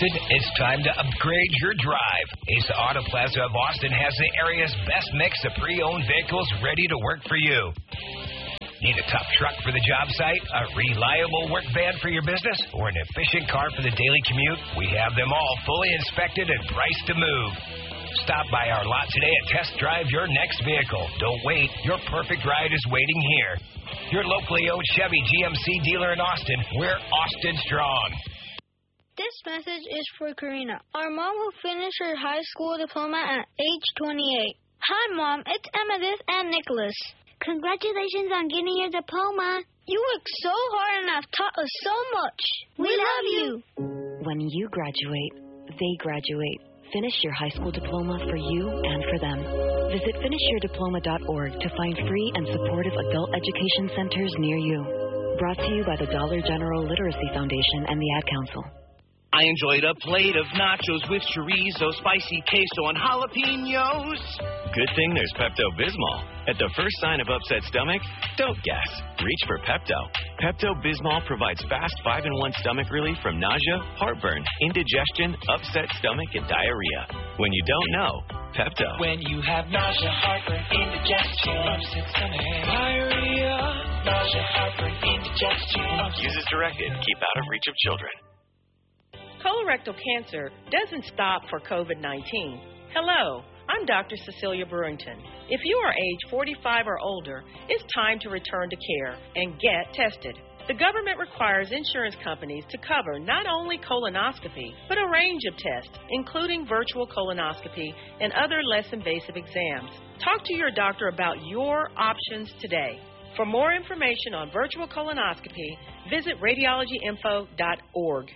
Austin, it's time to upgrade your drive. Asa Auto Plaza of Austin has the area's best mix of pre-owned vehicles ready to work for you. Need a tough truck for the job site, a reliable work van for your business, or an efficient car for the daily commute? We have them all fully inspected and priced to move. Stop by our lot today and test drive your next vehicle. Don't wait. Your perfect ride is waiting here. Your locally owned Chevy GMC dealer in Austin. We're Austin strong. This message is for Karina, our mom who finished her high school diploma at age 28. Hi, Mom. It's Amethyst and Nicholas. Congratulations on getting your diploma. You worked so hard and have taught us so much. We love you. When you graduate, they graduate. Finish your high school diploma for you and for them. Visit finishyourdiploma.org to find free and supportive adult education centers near you. Brought to you by the Dollar General Literacy Foundation and the Ad Council. I enjoyed a plate of nachos with chorizo, spicy queso, and jalapenos. Good thing there's Pepto-Bismol. At the first sign of upset stomach, don't guess. Reach for Pepto. Pepto-Bismol provides fast 5-in-1 stomach relief from nausea, heartburn, indigestion, upset stomach, and diarrhea. When you don't know, Pepto. When you have nausea, heartburn, indigestion, upset stomach, diarrhea, nausea, heartburn, indigestion. Use as directed. Keep out of reach of children. Colorectal cancer doesn't stop for COVID-19. Hello, I'm Dr. Cecilia Brewington. If you are age 45 or older, it's time to return to care and get tested. The government requires insurance companies to cover not only colonoscopy, but a range of tests, including virtual colonoscopy and other less invasive exams. Talk to your doctor about your options today. For more information on virtual colonoscopy, visit radiologyinfo.org.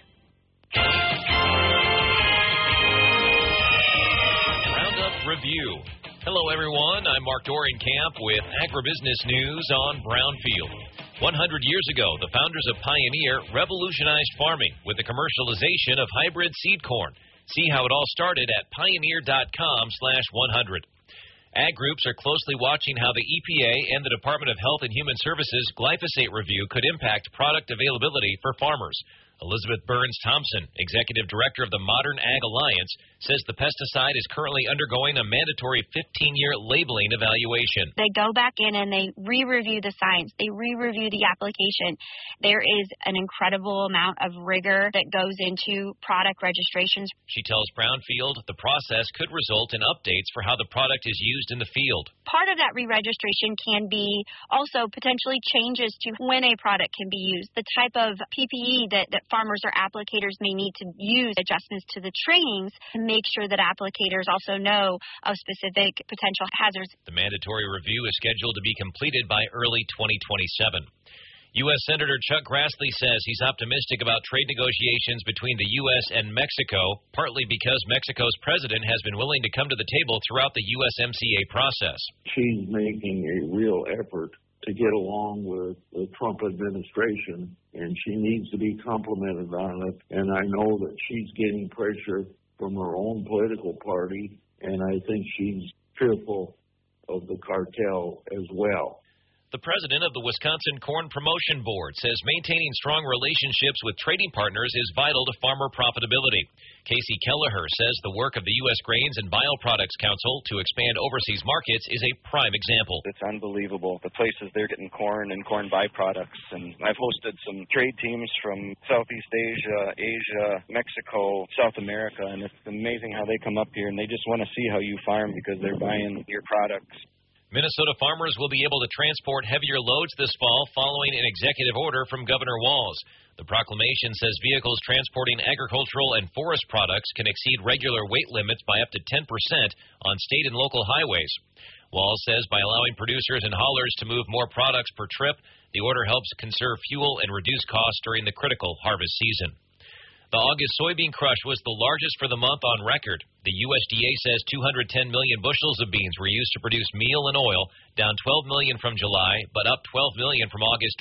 Roundup Review. Hello, everyone. I'm Mark Dorenkamp with Agribusiness News on Brownfield. 100 years ago, the founders of Pioneer revolutionized farming with the commercialization of hybrid seed corn. See how it all started at pioneer.com/100. Ag groups are closely watching how the EPA and the Department of Health and Human Services glyphosate review could impact product availability for farmers. Elizabeth Burns-Thompson, Executive Director of the Modern Ag Alliance, says the pesticide is currently undergoing a mandatory 15-year labeling evaluation. They go back in and they re-review the science. They re-review the application. There is an incredible amount of rigor that goes into product registrations. She tells Brownfield the process could result in updates for how the product is used in the field. Part of that re-registration can be also potentially changes to when a product can be used, the type of PPE that farmers or applicators may need to use, adjustments to the trainings to make sure that applicators also know of specific potential hazards. The mandatory review is scheduled to be completed by early 2027. U.S. Senator Chuck Grassley says he's optimistic about trade negotiations between the U.S. and Mexico, partly because Mexico's president has been willing to come to the table throughout the USMCA process. She's making a real effort to get along with the Trump administration, and she needs to be complimented on it. And I know that she's getting pressure from her own political party, and I think she's fearful of the cartel as well. The president of the Wisconsin Corn Promotion Board says maintaining strong relationships with trading partners is vital to farmer profitability. Casey Kelleher says the work of the U.S. Grains and Bioproducts Council to expand overseas markets is a prime example. It's unbelievable, the places they're getting corn and corn byproducts. And I've hosted some trade teams from Southeast Asia, Mexico, South America, and it's amazing how they come up here and they just want to see how you farm because they're buying your products. Minnesota farmers will be able to transport heavier loads this fall following an executive order from Governor Walz. The proclamation says vehicles transporting agricultural and forest products can exceed regular weight limits by up to 10% on state and local highways. Walz says by allowing producers and haulers to move more products per trip, the order helps conserve fuel and reduce costs during the critical harvest season. The August soybean crush was the largest for the month on record. The USDA says 210 million bushels of beans were used to produce meal and oil, down 12 million from July, but up 12 million from August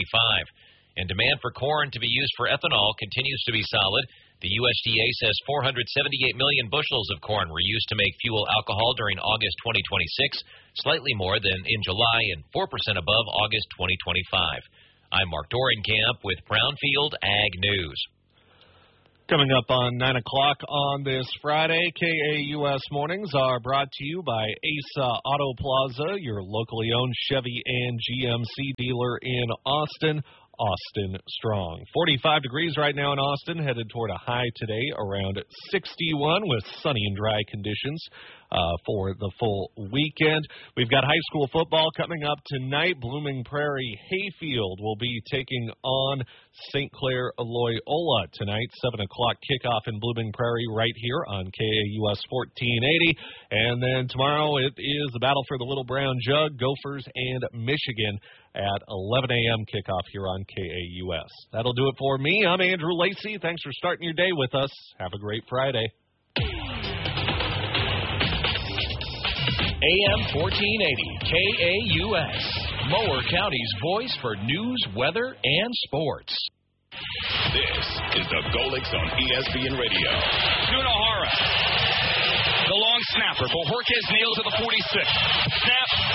2025. And demand for corn to be used for ethanol continues to be solid. The USDA says 478 million bushels of corn were used to make fuel alcohol during August 2026, slightly more than in July and 4% above August 2025. I'm Mark Dorenkamp with Brownfield Ag News. Coming up on 9 o'clock on this Friday, KAUS Mornings are brought to you by ASA Auto Plaza, your locally owned Chevy and GMC dealer in Austin. Austin strong. 45 degrees right now in Austin, headed toward a high today around 61 with sunny and dry conditions for the full weekend. We've got high school football coming up tonight. Blooming Prairie Hayfield will be taking on St. Clair Loyola tonight. 7 o'clock kickoff in Blooming Prairie right here on KAUS 1480. And then tomorrow it is the battle for the Little Brown Jug, Gophers and Michigan at 11 a.m. kickoff here on KAUS. That'll do it for me. I'm Andrew Lacey. Thanks for starting your day with us. Have a great Friday. AM 1480, KAUS, Mower County's voice for news, weather, and sports. This is the Golix on ESPN Radio. Junahara. The long snapper. Bojorquez nails to the 46. Snap.